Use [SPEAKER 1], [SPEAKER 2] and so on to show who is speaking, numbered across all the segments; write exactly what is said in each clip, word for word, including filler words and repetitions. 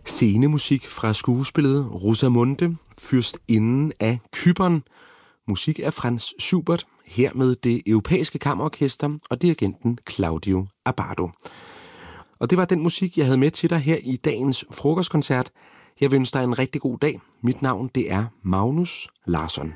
[SPEAKER 1] Scenemusik fra skuespillet Rosamunde, fyrstinden af Cypern. Musik af Franz Schubert, her med det europæiske kammerorkester og dirigenten Claudio Abbado. Og det var den musik, jeg havde med til dig her i dagens frokostkoncert. Jeg vil ønske dig en rigtig god dag. Mit navn, det er Magnus Larsson.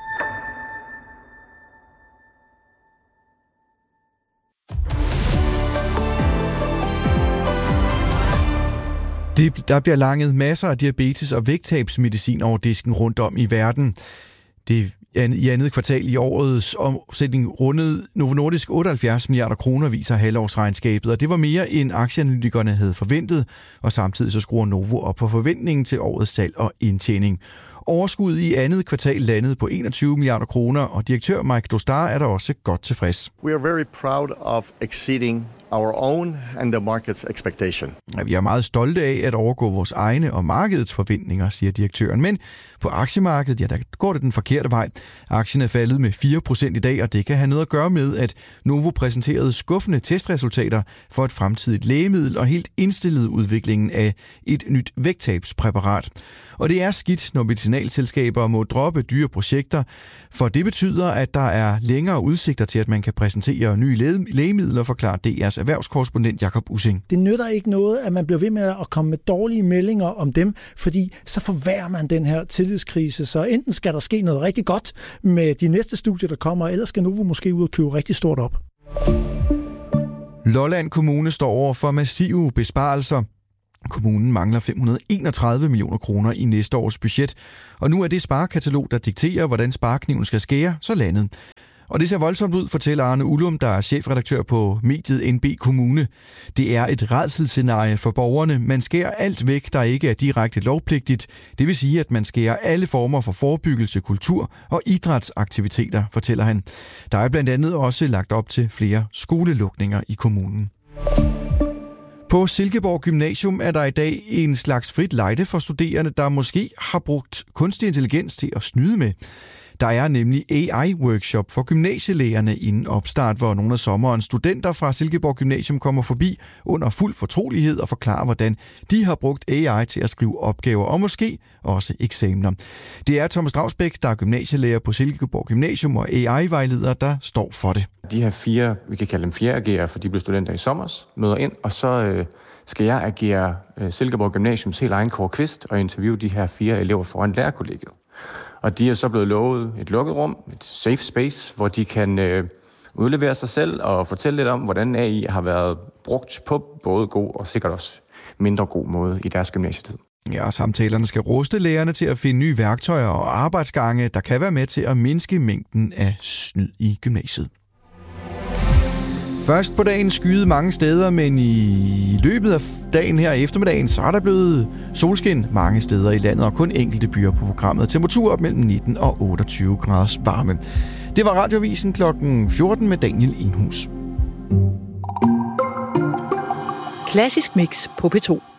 [SPEAKER 2] Det, der bliver langet masser af diabetes- og vægttabsmedicin over disken rundt om i verden. Det i andet kvartal i årets omsætning rundede Novo Nordisk otteoghalvfjerds milliarder kroner, viser halvårsregnskabet, og det var mere end aktieanalytikerne havde forventet, og samtidig så skruer Novo op på forventningen til årets salg og indtjening. Overskuddet i andet kvartal landede på enogtyve milliarder kroner, og direktør Mike Dostar er der også godt tilfreds.
[SPEAKER 3] We are very proud of exceeding our own and the market's expectation.
[SPEAKER 2] Ja, vi er meget stolte af at overgå vores egne og markedets forventninger, siger direktøren. Men på aktiemarkedet, ja, der går det den forkerte vej. Aktien er faldet med fire procent i dag, og det kan have noget at gøre med, at Novo præsenterede skuffende testresultater for et fremtidigt lægemiddel og helt indstillede udviklingen af et nyt vægttabspræparat. Og det er skidt, når medicinalselskaber må droppe dyre projekter, for det betyder, at der er længere udsigter til, at man kan præsentere nye lægemidler, forklarer D R's erhvervskorrespondent Jakob Ussing.
[SPEAKER 4] Det nytter ikke noget, at man bliver ved med at komme med dårlige meldinger om dem, fordi så forværrer man den her tillidskrise. Så enten skal der ske noget rigtig godt med de næste studier, der kommer, eller skal Novo måske ud og købe rigtig stort op.
[SPEAKER 2] Lolland Kommune står over for massive besparelser. Kommunen mangler fem hundrede og enogtredive millioner kroner i næste års budget, og nu er det sparekatalog, der dikterer, hvordan sparekniven skal skære, så landet. Og det ser voldsomt ud, fortæller Arne Ullum, der er chefredaktør på mediet N B Kommune. Det er et rædselsscenarie for borgerne. Man skærer alt væk, der ikke er direkte lovpligtigt. Det vil sige, at man skærer alle former for forebyggelse, kultur og idrætsaktiviteter, fortæller han. Der er blandt andet også lagt op til flere skolelukninger i kommunen. På Silkeborg Gymnasium er der i dag en slags frit lejde for studerende, der måske har brugt kunstig intelligens til at snyde med. Der er nemlig A I-workshop for gymnasielærerne inden opstart, hvor nogle af sommerens studenter fra Silkeborg Gymnasium kommer forbi under fuld fortrolighed og forklarer, hvordan de har brugt A I til at skrive opgaver og måske også eksamener. Det er Thomas Dragsbæk, der er gymnasielærer på Silkeborg Gymnasium og A I-vejleder, der står for det.
[SPEAKER 5] De her fire, vi kan kalde dem fjerde-agerer, for de blev studenter i sommer, møder ind, og så øh, skal jeg agere øh, Silkeborg Gymnasiums helt egen Kåre Kvist og interviewe de her fire elever foran lærerkollegiet. Og de er så blevet lovet et lukket rum, et safe space, hvor de kan øh, udlevere sig selv og fortælle lidt om, hvordan A I har været brugt på både god og sikkert også mindre god måde i deres gymnasietid.
[SPEAKER 2] Ja, samtalerne skal ruste lærerne til at finde nye værktøjer og arbejdsgange, der kan være med til at mindske mængden af snyd i gymnasiet. Først på dagen skyede mange steder, men i løbet af dagen her eftermiddagen, så er der blevet solskin mange steder i landet, og kun enkelte byer på programmet. Temperatur op mellem nitten og otteogtyve graders varme. Det var Radioavisen klokken fjorten med Daniel Enhus.
[SPEAKER 6] Klassisk Mix på P to.